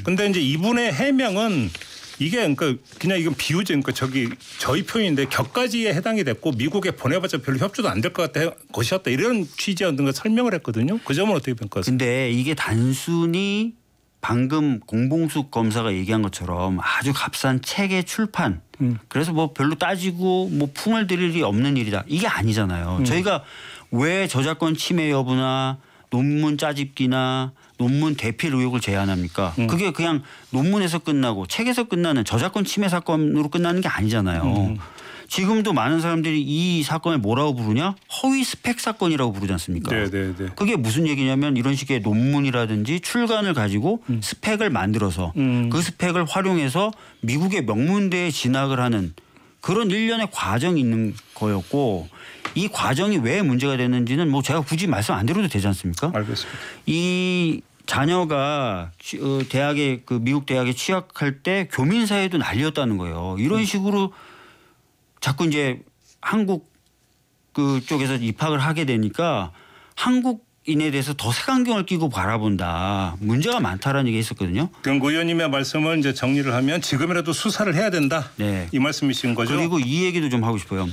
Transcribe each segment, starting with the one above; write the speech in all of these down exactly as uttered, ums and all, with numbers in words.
근데 이제 이분의 해명은 이게 그러니까 그냥 이건 비유죠. 그러니까 저기 저희 표현인데 격가지에 해당이 됐고 미국에 보내봤자 별로 협조도 안 될 것 같아 것이었다 이런 취지였던 걸 설명을 했거든요. 그 점은 어떻게 평가하세요? 근데 이게 단순히 방금 공봉숙 검사가 얘기한 것처럼 아주 값싼 책의 출판 음. 그래서 뭐 별로 따지고 뭐 품을 들일 일이 없는 일이다. 이게 아니잖아요. 음. 저희가 왜 저작권 침해 여부나 논문 짜집기나 논문 대필 의혹을 제한합니까? 음. 그게 그냥 논문에서 끝나고 책에서 끝나는 저작권 침해 사건으로 끝나는 게 아니잖아요. 음. 지금도 많은 사람들이 이 사건을 뭐라고 부르냐? 허위 스펙 사건이라고 부르지 않습니까? 네, 네, 네. 그게 무슨 얘기냐면 이런 식의 논문이라든지 출간을 가지고 음. 스펙을 만들어서 음. 그 스펙을 활용해서 미국의 명문대에 진학을 하는 그런 일련의 과정이 있는 거였고 이 과정이 왜 문제가 됐는지는 뭐 제가 굳이 말씀 안 드려도 되지 않습니까? 알겠습니다. 이 자녀가 대학에 그 미국 대학에 취학할 때 교민 사회도 난리였다는 거예요. 이런 식으로 자꾸 이제 한국 그 쪽에서 입학을 하게 되니까 한국인에 대해서 더 색안경을 끼고 바라본다. 문제가 많다라는 얘기가 있었거든요. 그럼 의원님의 말씀을 이제 정리를 하면 지금이라도 수사를 해야 된다. 네. 이 말씀이신 거죠? 그리고 이 얘기도 좀 하고 싶어요.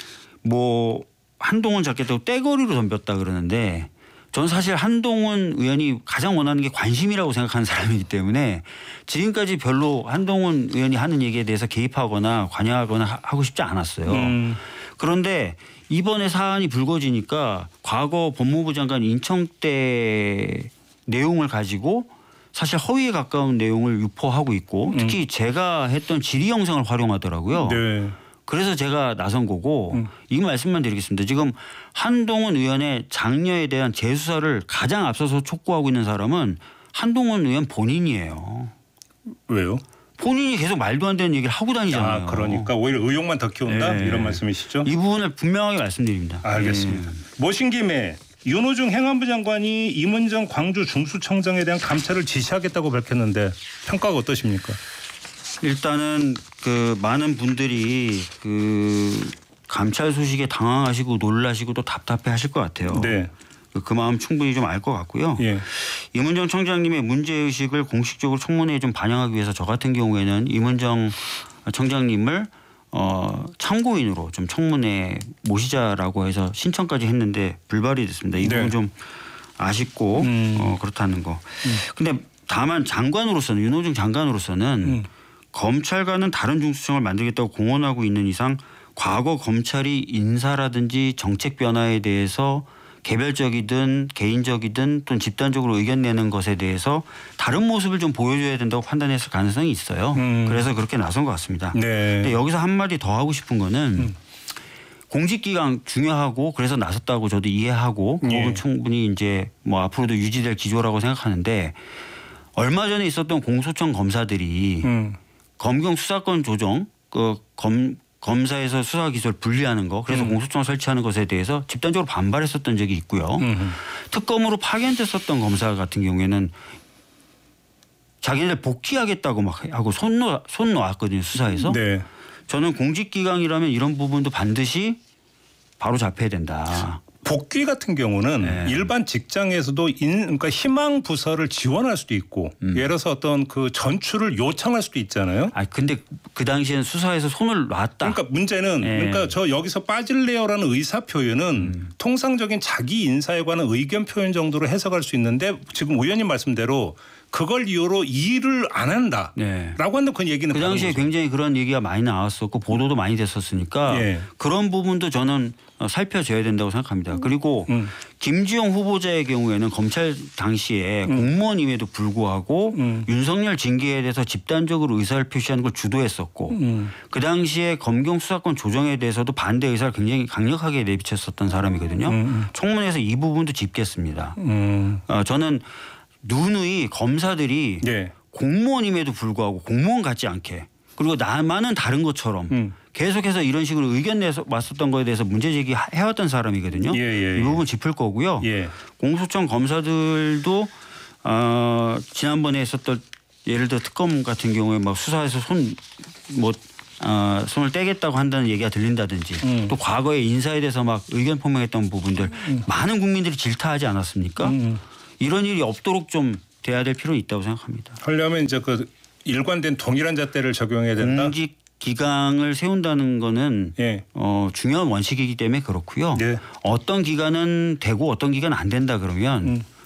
뭐 한동훈 잡겠다고 떼거리로 덤볐다 그러는데 저는 사실 한동훈 의원이 가장 원하는 게 관심이라고 생각하는 사람이기 때문에 지금까지 별로 한동훈 의원이 하는 얘기에 대해서 개입하거나 관여하거나 하고 싶지 않았어요. 음. 그런데 이번에 사안이 불거지니까 과거 법무부 장관 인청 때 내용을 가지고 사실 허위에 가까운 내용을 유포하고 있고 특히 음. 제가 했던 질의 영상을 활용하더라고요. 네. 그래서 제가 나선 거고 음. 이 말씀만 드리겠습니다. 지금 한동훈 의원의 장녀에 대한 재수사를 가장 앞서서 촉구하고 있는 사람은 한동훈 의원 본인이에요. 왜요? 본인이 계속 말도 안 되는 얘기를 하고 다니잖아요. 아, 그러니까 오히려 의혹만 더 키운다? 네. 이런 말씀이시죠? 이 부분을 분명하게 말씀드립니다. 알겠습니다. 네. 모신 김에 윤호중 행안부 장관이 임은정 광주 중수청장에 대한 감찰을 지시하겠다고 밝혔는데 평가가 어떠십니까? 일단은 그 많은 분들이 그 감찰 소식에 당황하시고 놀라시고 또 답답해 하실 것 같아요. 네. 그 마음 충분히 좀 알 것 같고요. 예. 임은정 청장님의 문제의식을 공식적으로 청문회에 좀 반영하기 위해서 저 같은 경우에는 임은정 청장님을 어 참고인으로 좀 청문회에 모시자라고 해서 신청까지 했는데 불발이 됐습니다. 이 부분 네. 좀 아쉽고 음. 어 그렇다는 거. 음. 근데 다만 장관으로서는 윤호중 장관으로서는 음. 검찰과는 다른 중수청을 만들겠다고 공언하고 있는 이상 과거 검찰이 인사라든지 정책 변화에 대해서 개별적이든 개인적이든 또는 집단적으로 의견 내는 것에 대해서 다른 모습을 좀 보여줘야 된다고 판단했을 가능성이 있어요. 음. 그래서 그렇게 나선 것 같습니다. 네. 근데 여기서 한마디 더 하고 싶은 거는 음. 공직기강 중요하고 그래서 나섰다고 저도 이해하고 그건 예. 충분히 이제 뭐 앞으로도 유지될 기조라고 생각하는데 얼마 전에 있었던 공소청 검사들이 음. 검경 수사권 조정 그 검 검사에서 수사 기소를 분리하는 거 그래서 음. 공소청 설치하는 것에 대해서 집단적으로 반발했었던 적이 있고요. 음. 특검으로 파견됐었던 검사 같은 경우에는 자기네들 복귀하겠다고 막 하고 손, 놓, 손 놓았거든요. 수사에서. 네. 저는 공직기강이라면 이런 부분도 반드시 바로 잡혀야 된다. 복귀 같은 경우는 네. 일반 직장에서도 인, 그러니까 희망 부서를 지원할 수도 있고 음. 예를 들어서 어떤 그 전출을 요청할 수도 있잖아요. 아 근데 그 당시에는 수사에서 손을 놨다. 그러니까 문제는 네. 그러니까 저 여기서 빠질래요라는 의사 표현은 음. 통상적인 자기 인사에 관한 의견 표현 정도로 해석할 수 있는데 지금 의원님 말씀대로 그걸 이유로 일을 안 한다라고 네. 하는 그 얘기는 그 당시에 굉장히 그런 얘기가 많이 나왔었고 보도도 많이 됐었으니까 예. 그런 부분도 저는 살펴줘야 된다고 생각합니다. 그리고 음. 김주영 후보자의 경우에는 검찰 당시에 음. 공무원임에도 불구하고 음. 윤석열 징계에 대해서 집단적으로 의사를 표시하는 걸 주도했었고 음. 그 당시에 검경 수사권 조정에 대해서도 반대 의사를 굉장히 강력하게 내비쳤었던 사람이거든요. 음. 청문회에서 이 부분도 짚겠습니다. 음. 어, 저는 누누이 검사들이 네. 공무원임에도 불구하고 공무원 같지 않게 그리고 나만은 다른 것처럼 음. 계속해서 이런 식으로 의견 내서 왔었던 거에 대해서 문제 제기해왔던 사람이거든요. 예, 예, 예. 이 부분 짚을 거고요. 예. 공소청 검사들도 어, 지난번에 했었던 예를 들어 특검 같은 경우에 막 수사에서 손 뭐 어, 손을 떼겠다고 한다는 얘기가 들린다든지 음. 또 과거에 인사에 대해서 막 의견 표명했던 부분들 음. 많은 국민들이 질타하지 않았습니까? 음. 이런 일이 없도록 좀 돼야 될 필요는 있다고 생각합니다. 하려면 이제 그 일관된 동일한 잣대를 적용해야 된다. 공직 기강을 세운다는 거는 예. 어, 중요한 원칙이기 때문에 그렇고요. 예. 어떤 기간은 되고 어떤 기간은 안 된다 그러면 음.